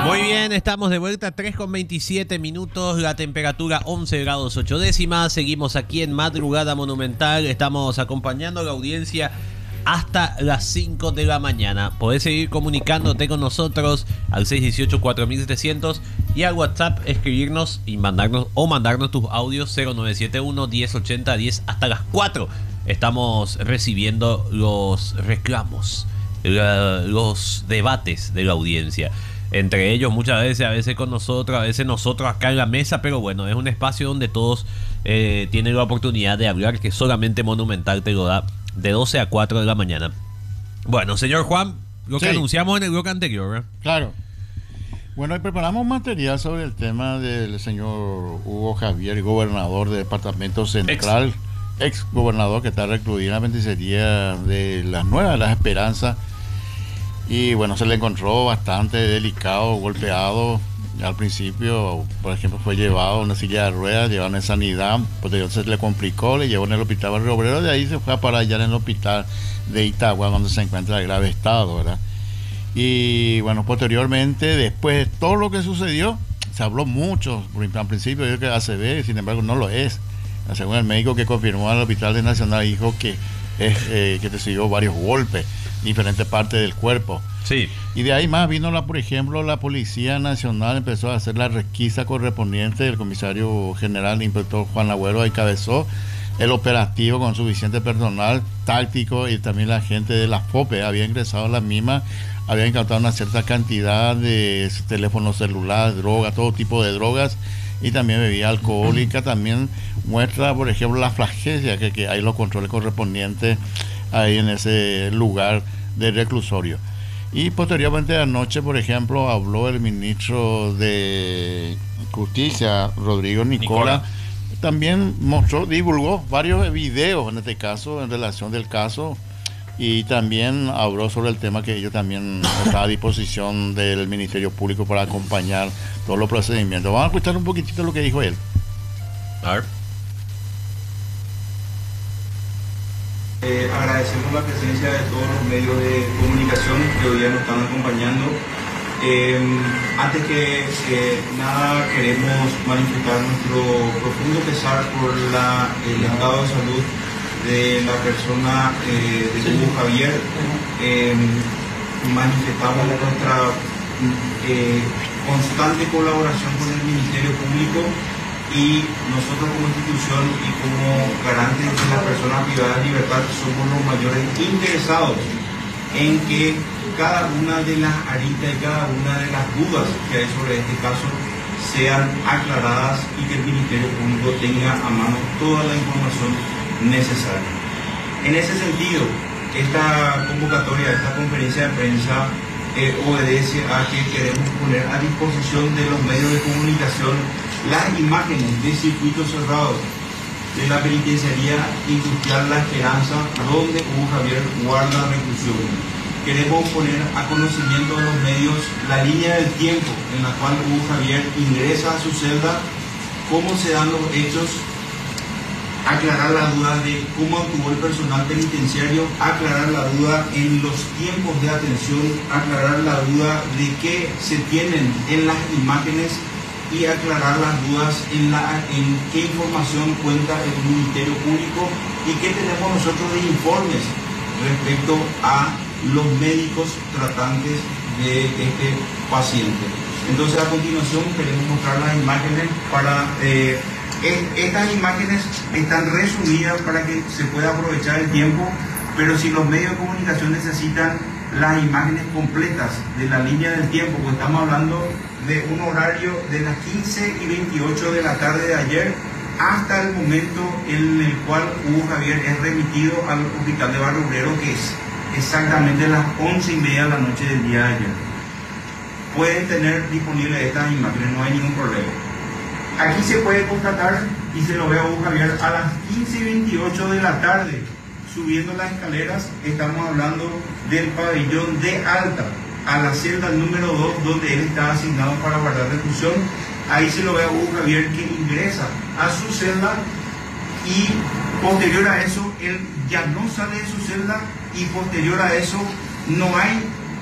Muy bien, estamos de vuelta, 3:27 minutos, la temperatura 11 grados 8 décimas. Seguimos aquí en Madrugada Monumental, estamos acompañando a la audiencia hasta las 5 de la mañana. Podés seguir comunicándote con nosotros al 618-4700 y al WhatsApp escribirnos y mandarnos tus audios 0971-1080-10 hasta las 4. Estamos recibiendo los reclamos, los debates de la audiencia. Entre ellos muchas veces, a veces con nosotros, a veces nosotros acá en la mesa, pero bueno, es un espacio donde todos tienen la oportunidad de hablar, que solamente Monumental te lo da de 12 a 4 de la mañana. Bueno, señor Juan, lo que anunciamos en el bloque anterior, ¿eh? Claro. Bueno, hoy preparamos material sobre el tema del señor Hugo Javier, gobernador del Departamento Central, ex gobernador que está recluido en la penitenciaría de Las Nuevas, Las Esperanzas. Y bueno, se le encontró bastante delicado, golpeado. Al principio, por ejemplo, fue llevado a una silla de ruedas, llevado en sanidad, posteriormente se le complicó, le llevó en el hospital Barrio Obrero, de ahí se fue a parar allá en el hospital de Itagua, donde se encuentra en grave estado, ¿verdad? Y bueno, posteriormente, después de todo lo que sucedió, se habló mucho. Al principio dijo que ACV, sin embargo, no lo es. Según el médico que confirmó al Hospital de Nacional, dijo que recibió varios golpes, diferentes partes del cuerpo. Sí. Y de ahí más vino, por ejemplo, la Policía Nacional empezó a hacer la requisa correspondiente. El comisario general, el inspector Juan Agüero, encabezó el operativo con suficiente personal táctico, y también la gente de la FOPE había ingresado a la misma, había incautado una cierta cantidad de teléfonos celulares, drogas, todo tipo de drogas, y también bebida alcohólica. También muestra, por ejemplo, la flagencia que hay los controles correspondientes ahí en ese lugar de reclusorio. Y posteriormente anoche, por ejemplo, habló el ministro de Justicia, Rodrigo Nicola. También divulgó varios videos, en este caso, en relación del caso, y también habló sobre el tema que ellos también está a disposición del Ministerio Público para acompañar todos los procedimientos. Vamos a escuchar un poquitito lo que dijo él. A ver. Agradecemos la presencia de todos los medios de comunicación que hoy día nos están acompañando. Antes que nada, queremos manifestar nuestro profundo pesar por el estado de salud de la persona de Hugo Javier. Manifestamos nuestra constante colaboración con el Ministerio Público, y nosotros como institución y como garantes de las personas privadas de libertad somos los mayores interesados en que cada una de las aristas y cada una de las dudas que hay sobre este caso sean aclaradas, y que el Ministerio Público tenga a mano toda la información necesaria. En ese sentido, esta convocatoria, esta conferencia de prensa obedece a que queremos poner a disposición de los medios de comunicación las imágenes de circuitos cerrados de la penitenciaría industrial La Esperanza, donde Hugo Javier guarda reclusión. Queremos poner a conocimiento de los medios la línea del tiempo en la cual Hugo Javier ingresa a su celda, cómo se dan los hechos, aclarar la duda de cómo actuó el personal penitenciario, aclarar la duda en los tiempos de atención, aclarar la duda de qué se tienen en las imágenes, y aclarar las dudas en qué información cuenta el Ministerio Público y qué tenemos nosotros de informes respecto a los médicos tratantes de este paciente. Entonces, a continuación queremos mostrar las imágenes estas imágenes están resumidas para que se pueda aprovechar el tiempo, pero si los medios de comunicación necesitan las imágenes completas de la línea del tiempo, pues estamos hablando de un horario de las 15:28 de la tarde de ayer hasta el momento en el cual Hugo Javier es remitido al hospital de Barrio Obrero, que es exactamente las 11:30 de la noche del día de ayer. Pueden tener disponibles estas imágenes, no hay ningún problema. Aquí se puede constatar, y se lo ve a Hugo Javier a las 15:28 de la tarde, subiendo las escaleras. Estamos hablando del pabellón de alta a la celda número 2, donde él está asignado para guardar reclusión. Ahí se lo ve a Hugo Javier que ingresa a su celda, y posterior a eso él ya no sale de su celda, y posterior a eso no hay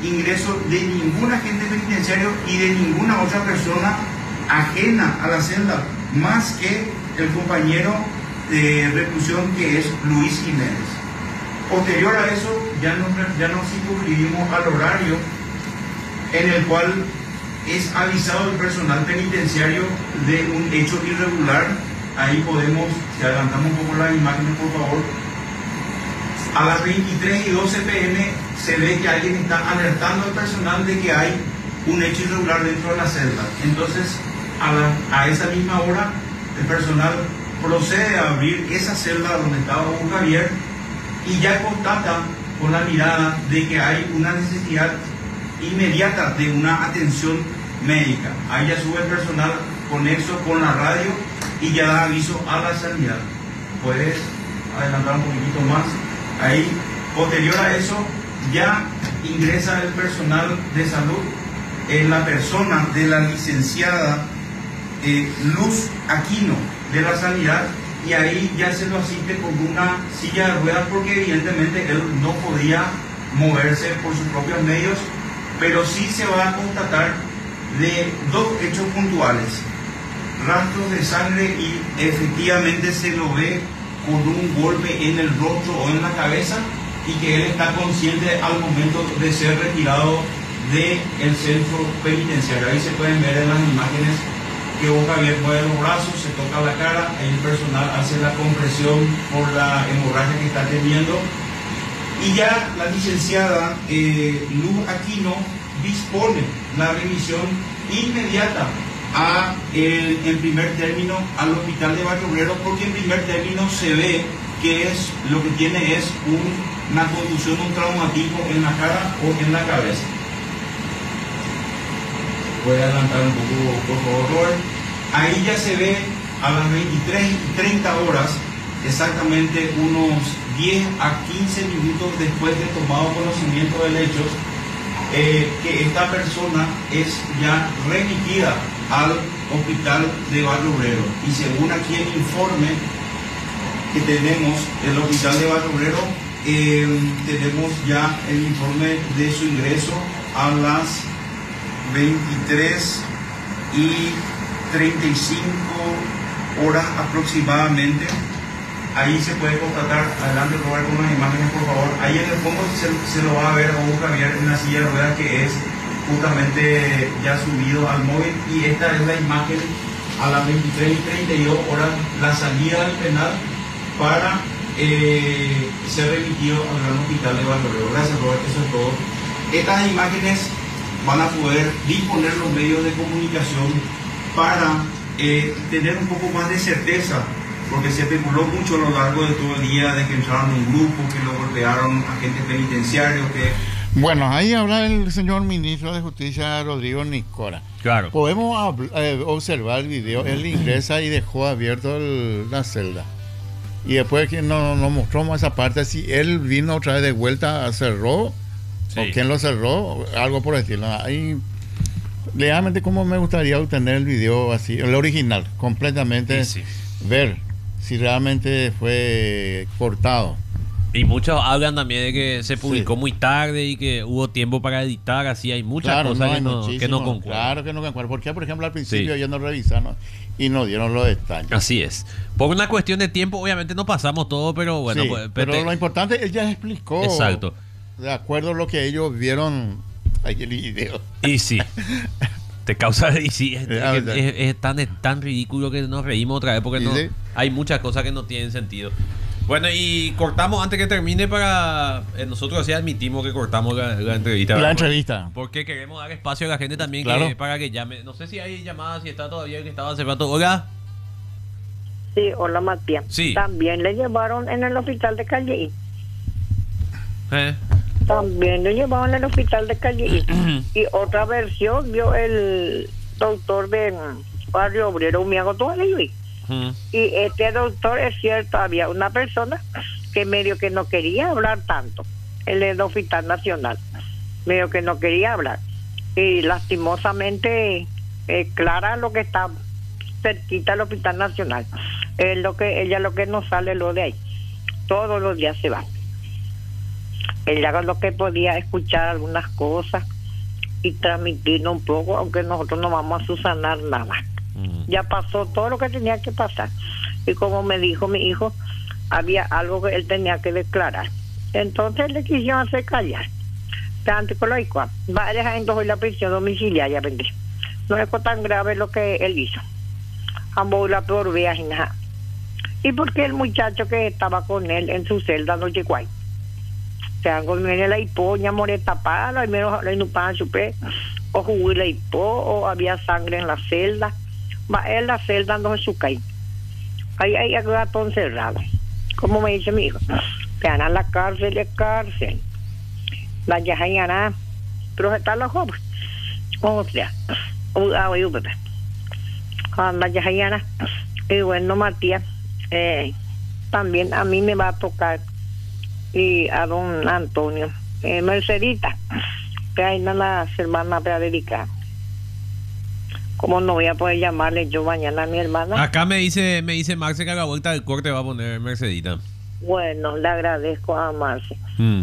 ingreso de ningún agente penitenciario y de ninguna otra persona ajena a la celda, más que el compañero de reclusión, que es Luis Jiménez. Posterior a eso, ya nos circunscribimos al horario en el cual es avisado el personal penitenciario de un hecho irregular. Ahí podemos, si adelantamos un poco las imágenes, por favor. A las 23:12 p.m. se ve que alguien está alertando al personal de que hay un hecho irregular dentro de la celda. Entonces, a esa misma hora, el personal procede a abrir esa celda donde estaba Hugo Javier y ya constata con la mirada de que hay una necesidad inmediata de una atención médica. Ahí ya sube el personal conexo con la radio y ya da aviso a la sanidad. Puedes adelantar un poquitito más. Ahí, posterior a eso, ya ingresa el personal de salud en la persona de la licenciada Luz Aquino de la sanidad, y ahí ya se lo asiste con una silla de ruedas porque evidentemente él no podía moverse por sus propios medios, pero sí se va a constatar de dos hechos puntuales: rastros de sangre, y efectivamente se lo ve con un golpe en el rostro o en la cabeza, y que él está consciente al momento de ser retirado del centro penitenciario. Ahí se pueden ver en las imágenes que Hugo Javier mueve los brazos, se toca la cara, ahí el personal hace la compresión por la hemorragia que está teniendo, y ya la licenciada Luz Aquino dispone la remisión inmediata en primer término al hospital de Barrio Obrero, porque en primer término se ve que lo que tiene es una contusión, un traumatismo en la cara o en la cabeza. Voy a adelantar un poco, por favor, Robert. Ahí ya se ve a las 23:30, exactamente unos 10 a 15 minutos después de tomado conocimiento del hecho, que esta persona es ya remitida al hospital de Barrio Obrero. Y según aquí el informe que tenemos del hospital de Barrio Obrero, tenemos ya el informe de su ingreso a las 23:35 aproximadamente. Ahí se puede constatar, adelante Robert con las imágenes por favor, ahí en el fondo se lo va a ver a Hugo Javier en la silla de ruedas, que es justamente ya subido al móvil, y esta es la imagen a las 23:32, la salida del penal para ser remitido al Gran Hospital de Barrio Obrero. Gracias Robert, eso es todo. Estas imágenes van a poder disponer los medios de comunicación para tener un poco más de certeza, porque se especuló mucho a lo largo de todo el día de que entraron un grupo, que lo golpearon agentes penitenciarios, que... Bueno, ahí habla el señor ministro de Justicia, Rodrigo Niscora. Claro. Podemos observar el video. Él ingresa y dejó abierto la celda. Y después que nos mostró esa parte, si él vino otra vez de vuelta, cerró, sí, o quién lo cerró, algo por el estilo. Ahí, realmente, como me gustaría obtener el video así, el original, completamente, sí, ver si realmente fue cortado. Y muchos hablan también de que se publicó muy tarde y que hubo tiempo para editar, así hay muchas cosas que no concuerdan. Claro que no concuerdan, porque por ejemplo al principio ya nos revisaron y nos dieron los detalles. Así es. Por una cuestión de tiempo, obviamente no pasamos todo, pero bueno. Sí, pero lo importante, él ya explicó. Exacto. De acuerdo a lo que ellos vieron ahí el video. Y sí. Te causa... Y sí, es tan ridículo que nos reímos otra vez, porque no, sí, hay muchas cosas que no tienen sentido. Bueno, y cortamos antes que termine para... nosotros así admitimos que cortamos la entrevista. La entrevista. Porque queremos dar espacio a la gente también, claro, para que llame. No sé si hay llamadas, si está todavía el que estaba hace rato. Hola. Sí, hola Matías. Sí. También le llevaron en el hospital de Calleí. También lo llevaron en el hospital de Calleí. Y otra versión vio el doctor de Barrio Obrero, me hago todo el. Y este doctor, es cierto, había una persona que medio que no quería hablar tanto, el Hospital Nacional, medio que no quería hablar, y lastimosamente Clara, lo que está cerquita del Hospital Nacional, ella lo que no sale lo de ahí, todos los días se va. Ella con lo que podía escuchar algunas cosas y transmitirnos un poco, aunque nosotros no vamos a subsanar nada. Ya pasó todo lo que tenía que pasar. Y como me dijo mi hijo, había algo que él tenía que declarar. Entonces le quisieron hacer callar. Tanto con lo igual. Va a dejar entonces la prisión domiciliaria, ¿verdad? No es tan grave lo que él hizo. Ambos la peor vea y nada. Y porque el muchacho que estaba con él en su celda no llegó ahí. O sea, con él la hipoña, moreta para, y menos la inupan supe, o jugué la hipo, o había sangre en la celda. Va en la celda no se cae. Ahí hay gato encerrado. Como me dice mi hijo, que a la cárcel es cárcel. La yajañana, pero está los jóvenes. O sea, con la yajañana, y bueno, Matías, también a mí me va a tocar, y a don Antonio, Mercedita, que hay una las hermanas para dedicar. Como no voy a poder llamarle yo mañana a mi hermana. Acá me dice Marce que a la vuelta del corte va a poner Mercedita. Bueno, le agradezco a Marce.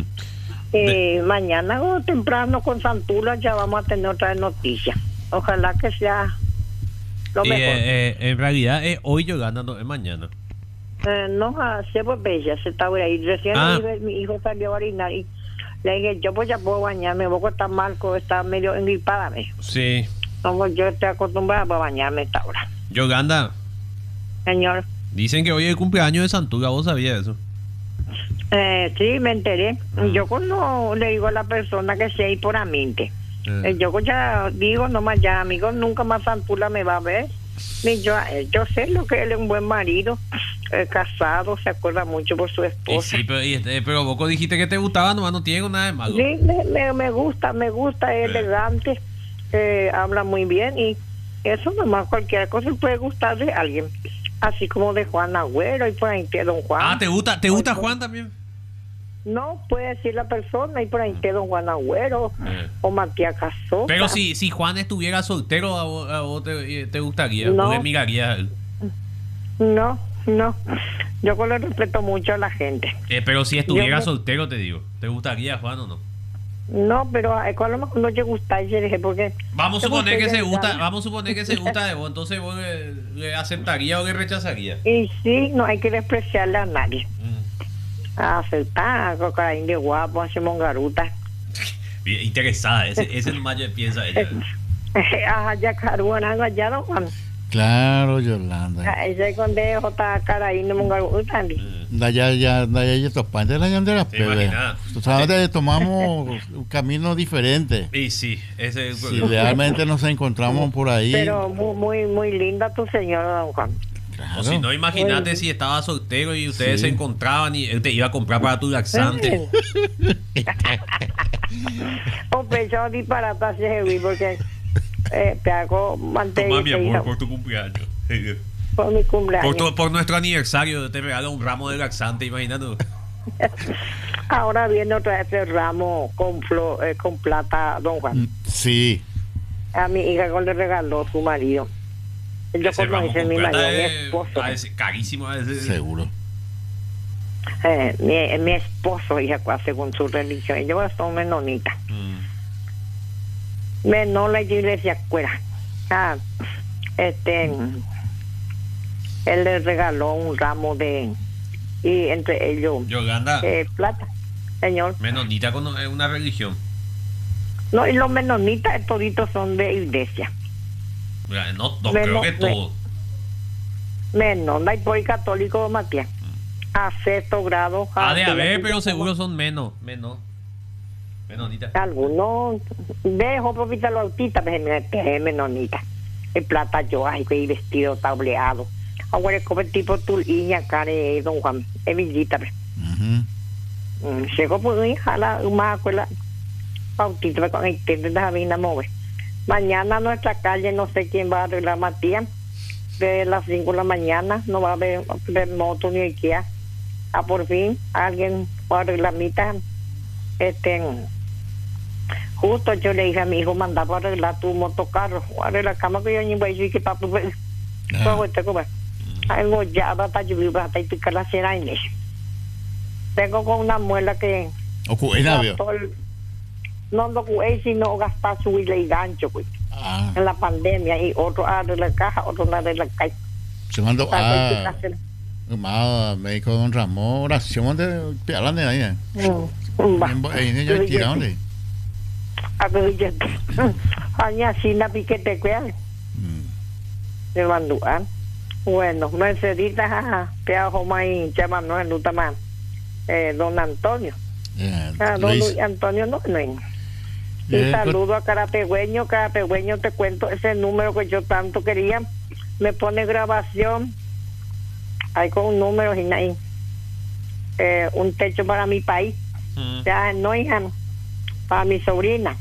Mañana o temprano con Santula ya vamos a tener otra noticia. Ojalá que sea lo mejor. En realidad hoy yo gano, no es mañana. No, se pues bella, se está por ahí. Recién mi hijo salió a orinar y le dije, yo pues ya puedo bañarme, vos está mal, está medio engripada. Sí. Como yo estoy acostumbrada a bañarme a esta hora. Yolanda. Señor. Dicen que hoy es el cumpleaños de Santula, ¿vos sabías eso? Sí, me enteré. Yo cuando le digo a la persona que sea por la mente, yo ya digo nomás ya, amigo, nunca más Santula me va a ver. Ni yo sé lo que él es un buen marido, casado, se acuerda mucho por su esposa. Sí, pero vos dijiste que te gustaba, nomás no tiene nada de malo. Sí, me gusta, es elegante, habla muy bien y eso nomás cualquier cosa puede gustar de alguien. Así como de Juan Agüero y por ahí que don Juan. ¿Te gusta Juan también? No, puede decir la persona y por ahí que don Juan Agüero o Matías Casó. Pero si Juan estuviera soltero, ¿a vos te gustaría? No. ¿O le mirarías a él? No. Yo le respeto mucho a la gente. Pero si estuviera soltero, te digo, ¿te gustaría Juan o no? No, pero a lo mejor no te gusta ese, porque vamos a suponer que se gusta de vos, entonces vos le aceptaría o le rechazaría. Y sí, no hay que despreciarle a nadie. Aceptar, cocaína de guapo, hacemos garuta. Interesada, ese nomás yo piensa ella. Ya caruana allá, don Juan. Claro, Yolanda. Ese condejo está caraína mongaruta. Ya topante la llantera, tú sabes, tomamos un camino diferente. Y sí, ese es el problema. Si realmente nos encontramos por ahí. Pero muy linda tu señora, don Juan. Claro. O si no, imagínate si estaba soltero y ustedes se encontraban y él te iba a comprar para tu laxante. O pensaba disparate así, porque te hago mantener. Toma, mi amor, por tu cumpleaños. Por mi cumpleaños. Por nuestro aniversario te regalo un ramo de laxante, imagínate. Ahora viene otra vez el ramo con plata, don Juan. Sí. A mi hija le regaló su marido. Yo conocí mi marido, mi esposo. Carísimo ese. Seguro. Mi esposo, hija, según su religión. Ellos son menonitas. Menor la iglesia fuera. Él le regaló un ramo y entre ellos Yolanda, plata, señor. Menonita con una religión. No, y los menonitas toditos son de iglesia. No creo que todo. Menos, no hay por católico, Matías. A sexto grado. De haber, pero seguro son menos. Menonita. Algunos dejo por los autistas, pero menonita. El plata yo, ay, que vestido tableado. Ahora es como el tipo tuliña, care, don Juan, Emilita. Llegó por mi hija, una escuela bautista, con el tente de Javina Move. Mañana nuestra calle, no sé quién va a arreglar, Matías. De las 5 de la mañana, no va a haber moto ni Ikea. Por fin, alguien va a arreglar mitad. Justo yo le dije a mi hijo, manda para arreglar tu motocarro, arreglar la cama que yo ni voy a decir que papi algo ya va a llover, va a picar la cera en eso. Tengo con una muela que No cué, sino gastar su y gancho, pues. En la pandemia, y otro de la caja, otro de la calle. Se mandó médico don Ramón, oración de pialan de ahí. Yo tiraron de. Aña China piquete cuál. De Manduán. Bueno, Mercedita, Peajo May, Chamano en Lutamán. Don Antonio. Don Luis Antonio no. Y saludo a Carapegüeño. Carapegüeño, te cuento ese número que yo tanto quería. Me pone grabación. Hay con un número y ahí. Un techo para mi país. Ya no, hija, para mi sobrina.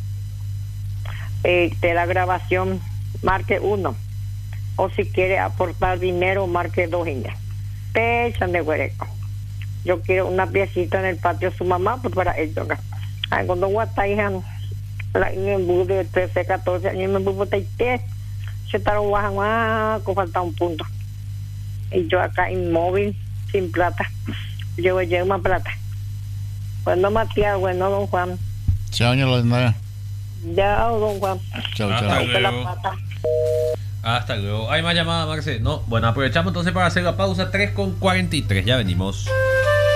De la grabación, marque 1. O si quiere aportar dinero, marque 2. Pechan de huereco. Yo quiero una piecita en el patio de su mamá, pues para ellos. Cuando guata, hija, en el bus de 13, 14 años, me voy a botar se estaban bajando, con falta un punto. Y yo acá inmóvil, sin plata. Yo llevo más plata. Bueno, Matías, bueno, don Juan. Chao, doña. Ya, don Juan. Chao. Hasta luego. Hay más llamadas, Marce. No, bueno, aprovechamos entonces para hacer la pausa. 3:43. Ya venimos.